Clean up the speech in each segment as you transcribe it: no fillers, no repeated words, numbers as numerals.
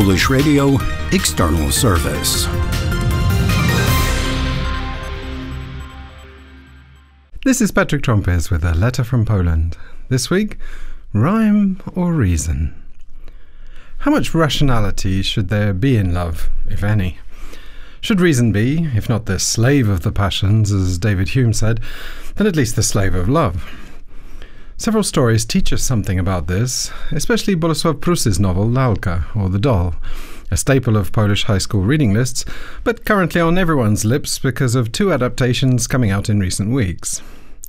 Polish Radio External Service. This is Patrick Trompes with a letter from Poland. This week, rhyme or reason? How much rationality should there be in love, if any? Should reason be, if not the slave of the passions, as David Hume said, then at least the slave of love? Several stories teach us something about this, especially Bolesław Prus's novel Lalka, or The Doll, a staple of Polish high school reading lists, but currently on everyone's lips because of two adaptations coming out in recent weeks.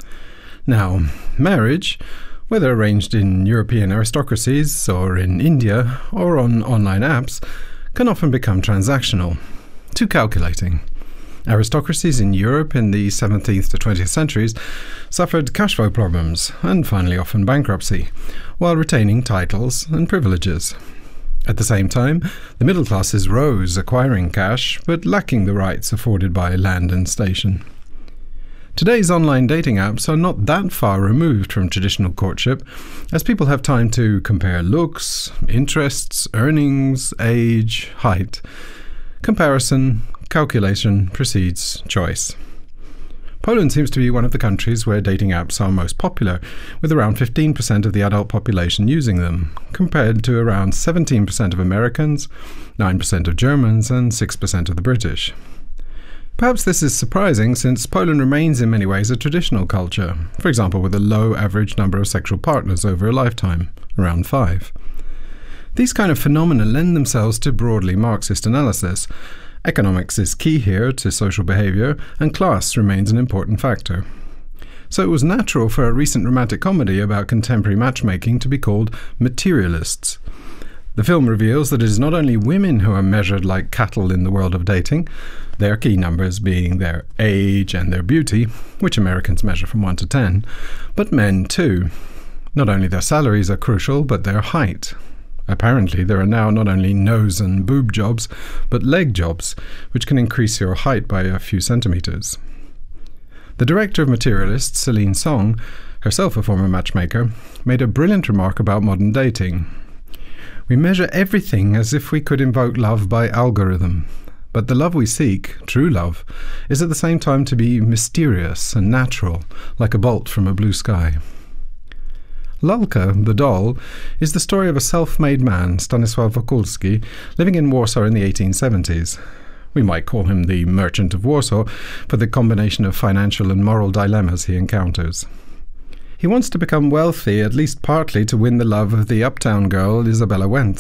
Now, marriage, whether arranged in European aristocracies, or in India, or on online apps, can often become transactional, too calculating. Aristocracies in Europe in the 17th to 20th centuries suffered cash flow problems and finally often bankruptcy, while retaining titles and privileges. At the same time, the middle classes rose, acquiring cash, but lacking the rights afforded by land and station. Today's online dating apps are not that far removed from traditional courtship, as people have time to compare looks, interests, earnings, age, height. Comparison, calculation precedes choice. Poland seems to be one of the countries where dating apps are most popular, with around 15% of the adult population using them, compared to around 17% of Americans, 9% of Germans, and 6% of the British. Perhaps this is surprising, since Poland remains in many ways a traditional culture, for example with a low average number of sexual partners over a lifetime, around 5. These kind of phenomena lend themselves to broadly Marxist analysis. Economics is key here to social behaviour, and class remains an important factor. So it was natural for a recent romantic comedy about contemporary matchmaking to be called Materialists. The film reveals that it is not only women who are measured like cattle in the world of dating, their key numbers being their age and their beauty, which Americans measure from 1 to 10, but men too. Not only their salaries are crucial, but their height. Apparently, there are now not only nose and boob jobs, but leg jobs, which can increase your height by a few centimetres. The director of Materialists, Celine Song, herself a former matchmaker, made a brilliant remark about modern dating. We measure everything as if we could invoke love by algorithm, but the love we seek, true love, is at the same time to be mysterious and natural, like a bolt from a blue sky. Lalka, the Doll, is the story of a self-made man, Stanisław Wokulski, living in Warsaw in the 1870s. We might call him the Merchant of Warsaw for the combination of financial and moral dilemmas he encounters. He wants to become wealthy, at least partly to win the love of the uptown girl Izabela Wenz,